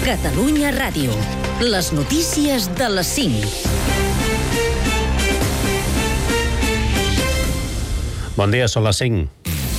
Catalunya Ràdio. Les notícies de les 5. Bon dia, són les 5.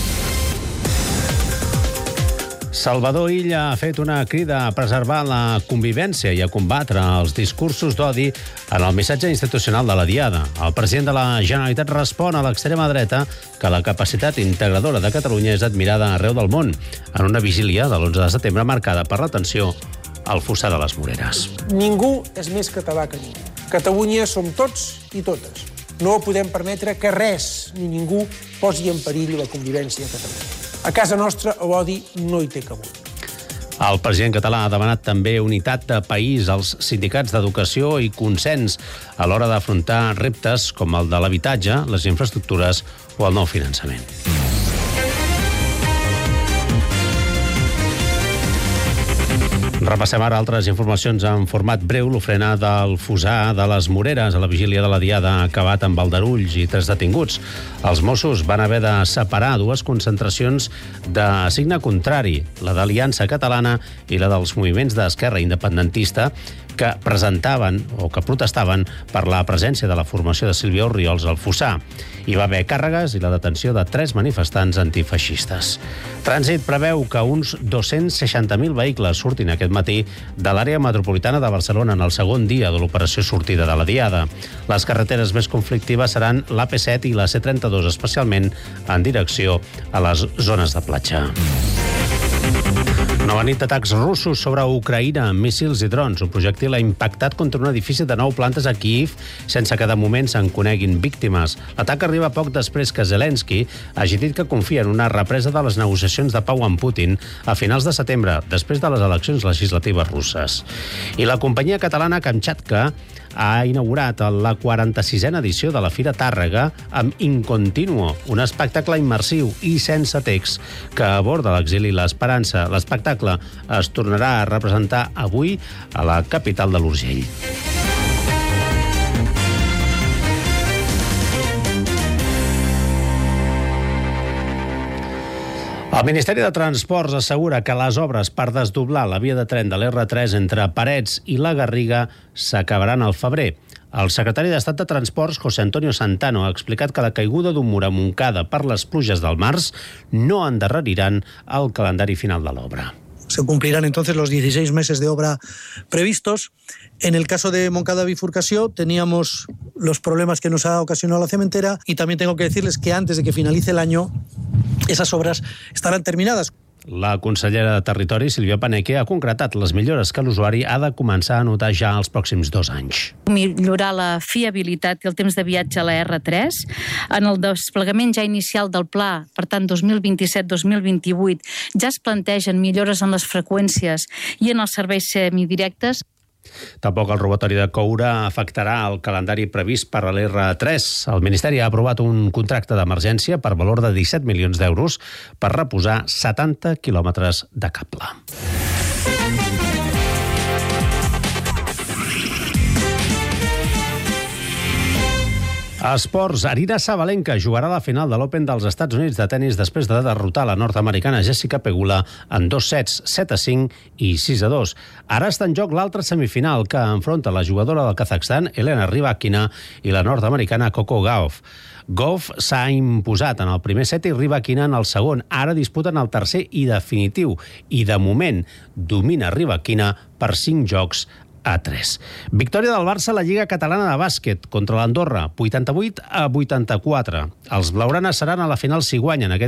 Salvador Illa ha fet una crida a preservar la convivència i a combatre els discursos d'odi en el missatge institucional de la Diada. El president de la Generalitat respon a l'extrema dreta que la capacitat integradora de Catalunya és admirada arreu del món, en una vigília de l'11 de setembre marcada per l'atenció al fossar de les Moreres. Ningú és més català que ningú. Catalunya som tots i totes. No podem permetre que res ni ningú posi en perill la convivència a Catalunya. A casa nostra l'odi no hi té cabut. El president català ha demanat també unitat de país als sindicats d'educació i consens a l'hora d'afrontar reptes com el de l'habitatge, les infraestructures o el nou finançament. Repassem ara altres informacions en format breu. L'ofrena del fossar de les Moreres a la vigília de la Diada ha acabat amb aldarulls i 3 detinguts. Els Mossos van haver de separar dues concentracions de signe contrari, la d'Aliança Catalana i la dels moviments d'esquerra independentista, que presentaven o que protestaven per la presència de la formació de Sílvia Orriols al fossar. Hi va haver càrregues i la detenció de 3 manifestants antifeixistes. Trànsit preveu que uns 260.000 vehicles surtin aquest matí de l'àrea metropolitana de Barcelona en el segon dia de l'operació sortida de la Diada. Les carreteres més conflictives seran l'AP7 i la C32, especialment en direcció a les zones de platja. Nova nit d'atacs russos sobre Ucraïna amb míssils i drons. Un projectil ha impactat contra un edifici de 9 plantes a Kíiv sense que de moment se'n coneguin víctimes. L'atac arriba poc després que Zelensky hagi dit que confia en una represa de les negociacions de pau amb Putin a finals de setembre, després de les eleccions legislatives russes. I la companyia catalana Kamchatka ha inaugurat la 46a edició de la Fira Tàrrega amb Incontinuo, un espectacle immersiu i sense text que aborda l'exili i l'esperança. L'espectacle es tornarà a representar avui a la capital de l'Urgell. El Ministeri de Transports assegura que les obres per desdoblar la via de tren de l'R3 entre Parets i la Garriga s'acabaran al febrer. El secretari d'Estat de Transports, José Antonio Santano, ha explicat que la caiguda d'un mur a Montcada per les pluges del març no endarreriran el calendari final de l'obra. Se cumplirán entonces los 16 meses de obra previstos. En el caso de Montcada Bifurcació teníamos los problemas que nos ha ocasionado la cementera y también tengo que decirles que antes de que finalice el año esas obras estarán terminadas. La consellera de Territori, Sílvia Paneque, ha concretat les millores que l'usuari ha de començar a notar ja els pròxims 2 anys. Millorar la fiabilitat i el temps de viatge a la R3. En el desplegament ja inicial del pla, per tant 2027-2028, ja es plantegen millores en les freqüències i en els serveis semidirectes. Tampoc el robatori de coure afectarà el calendari previst per a l'R3. El Ministeri ha aprovat un contracte d'emergència per valor de 17 milions d'euros per reposar 70 quilòmetres de cable. Esports. Aryna Sabalenka jugarà a la final de l'Open dels Estats Units de tenis després de derrotar la nord-americana Jessica Pegula en 2 sets, 7-5 i 6-2. Ara està en joc l'altra semifinal que enfronta la jugadora del Kazakhstan, Elena Rybakina, i la nord-americana Coco Gauff. Gauff s'ha imposat en el primer set i Rybakina en el segon. Ara disputen el tercer i definitiu. I de moment domina Rybakina per 5 jocs a 3. Victòria del Barça a la Lliga Catalana de Bàsquet contra l'Andorra, 88-84. Els blaugranes seran a la final si guanyen aquest